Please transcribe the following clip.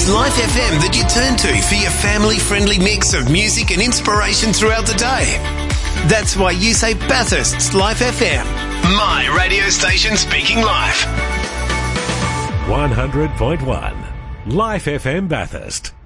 It's Life FM that you turn to for your family-friendly mix of music and inspiration throughout the day. That's why you say Bathurst's Life FM. My radio station speaking life. 100.1 Life FM Bathurst.